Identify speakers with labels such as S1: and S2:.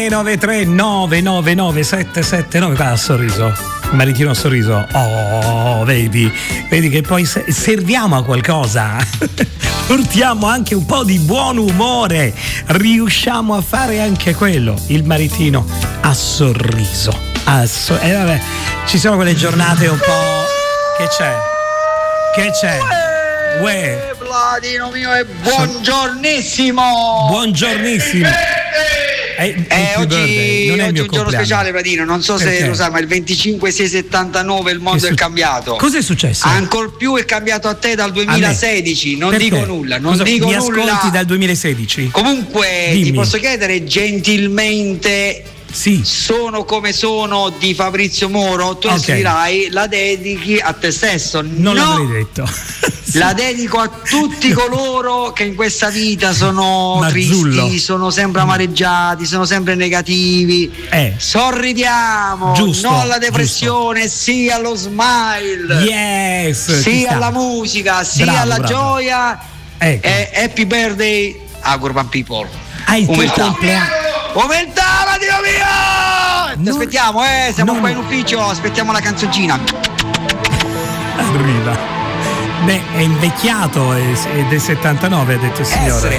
S1: 393 999 779. Guarda il sorriso, il maritino sorriso. Oh, vedi che poi serviamo a qualcosa. Portiamo anche un po' di buon umore, riusciamo a fare anche quello. Il maritino ha sorriso. Vabbè, ci sono quelle giornate un po'. Che c'è? Uè.
S2: Vladino mio, è buongiornissimo.
S1: Buongiornissimo.
S2: Oggi è un giorno speciale, Pratino. Non so se lo sai, ma il 25/6/79 il mondo è cambiato.
S1: Cos'è successo?
S2: Ancor più è cambiato a te dal 2016. Non
S1: Perché?
S2: dico nulla.
S1: Mi ascolti dal 2016?
S2: Comunque,
S1: dimmi.
S2: ti posso chiedere gentilmente.
S1: Sì.
S2: Sono come sono di Fabrizio Moro. Tu dirai, la dedichi a te stesso.
S1: Non l'avrei detto.
S2: La dedico a tutti coloro che in questa vita sono tristi, sono sempre amareggiati, sono sempre negativi. Sorridiamo,
S1: giusto,
S2: no alla depressione, sì allo smile,
S1: yes,
S2: sì alla musica, sì alla gioia. E happy birthday a Urban People.
S1: Il tuo compleanno.
S2: Umiltà, Dio mio! Ti aspettiamo, siamo qua in ufficio, aspettiamo la canzoncina.
S1: Arriva. Beh, è invecchiato, è del 79, ha detto il signore.